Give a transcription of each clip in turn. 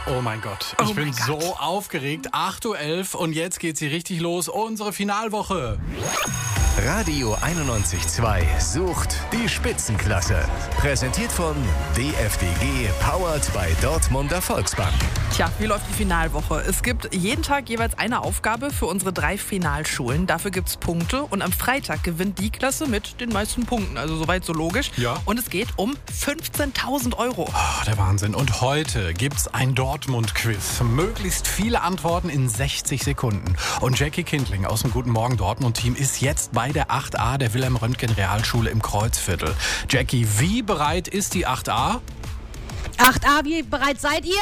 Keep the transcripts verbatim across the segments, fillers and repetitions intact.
Oh mein Gott, ich Oh bin mein Gott. so aufgeregt. acht Uhr elf und jetzt geht sie richtig los. Unsere Finalwoche. Radio einundneunzig Komma zwei sucht die Spitzenklasse. Präsentiert von D F D G, powered by Dortmunder Volksbank. Tja, wie läuft die Finalwoche? Es gibt jeden Tag jeweils eine Aufgabe für unsere drei Finalschulen. Dafür gibt es Punkte und am Freitag gewinnt die Klasse mit den meisten Punkten. Also soweit so logisch. Ja. Und es geht um fünfzehntausend Euro. Oh, der Wahnsinn. Und heute gibt's ein Dortmund-Quiz. Möglichst viele Antworten in sechzig Sekunden. Und Jackie Kindling aus dem Guten Morgen Dortmund-Team ist jetzt bei der acht a der Wilhelm-Röntgen-Realschule im Kreuzviertel. Jackie, wie bereit ist die acht a? acht a, wie bereit seid ihr?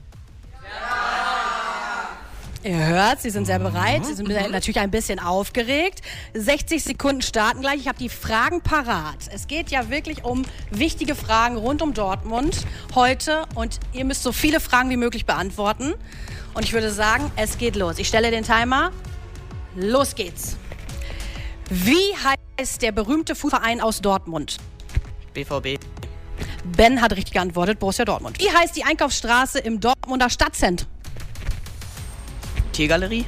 Ihr hört, Sie sind sehr bereit. Sie sind natürlich ein bisschen aufgeregt. sechzig Sekunden starten gleich. Ich habe die Fragen parat. Es geht ja wirklich um wichtige Fragen rund um Dortmund heute. Und ihr müsst so viele Fragen wie möglich beantworten. Und ich würde sagen, es geht los. Ich stelle den Timer. Los geht's. Wie heißt der berühmte Fußballverein aus Dortmund? B V B. Ben hat richtig geantwortet, Borussia Dortmund. Wie heißt die Einkaufsstraße im Dortmunder Stadtzentrum? Tiergalerie.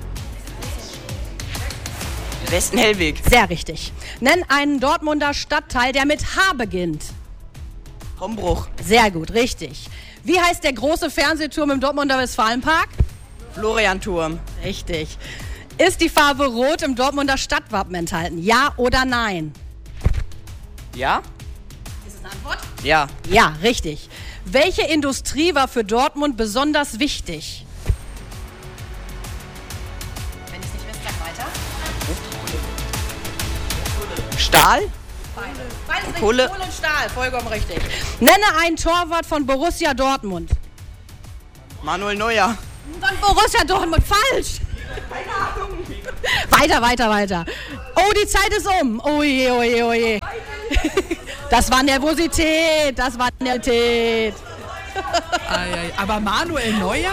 Westen-Hellweg. Sehr richtig. Nenn einen Dortmunder Stadtteil, der mit H beginnt. Hombruch. Sehr gut, richtig. Wie heißt der große Fernsehturm im Dortmunder Westfalenpark? Florianturm. Richtig. Ist die Farbe Rot im Dortmunder Stadtwappen enthalten? Ja oder nein? Ja? Ist das eine Antwort? Ja. Ja, richtig. Welche Industrie war für Dortmund besonders wichtig? Wenn ich es nicht wisst, sag weiter. Stahl? Beides richtig. Kohle. Kohle und Stahl, vollkommen richtig. Nenne einen Torwart von Borussia Dortmund. Manuel Neuer. Von Borussia Dortmund, falsch. Weiter, weiter, weiter. Oh, die Zeit ist um. Oh je, oh je, oh je. Das war Nervosität, das war Nervosität. Aber Manuel Neuer?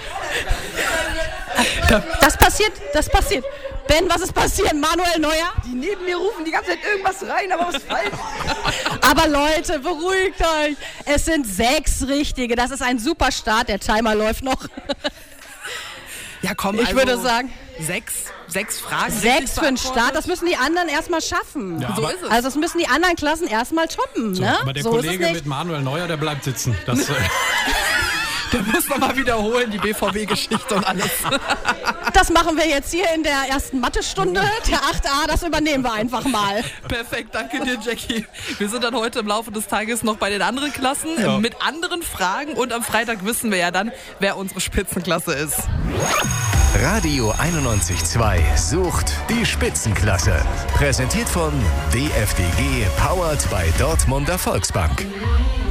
Das passiert, das passiert. Ben, was ist passiert? Manuel Neuer? Die neben mir rufen die ganze Zeit irgendwas rein, aber was falsch. Aber Leute, beruhigt euch. Es sind sechs Richtige. Das ist ein super Start. Der Timer läuft noch. Ja, komm, Ich also würde sagen, sechs, sechs Fragen. sechs für den Start. Das müssen die anderen erstmal schaffen. Ja, So aber, ist es. Also das müssen die anderen Klassen erstmal toppen. so, Ne? aber der so ist es Kollege nicht. mit Manuel Neuer, der bleibt sitzen. Das, äh, Der muss nochmal wiederholen, die B V B-Geschichte und alles. Das machen wir jetzt hier in der ersten Mathestunde. Der acht a, das übernehmen wir einfach mal. Perfekt, danke dir, Jackie. Wir sind dann heute im Laufe des Tages noch bei den anderen Klassen Ja. mit anderen Fragen und am Freitag wissen wir ja dann, wer unsere Spitzenklasse ist. Radio einundneunzig Komma zwei sucht die Spitzenklasse. Präsentiert von D F D G, powered by Dortmunder Volksbank.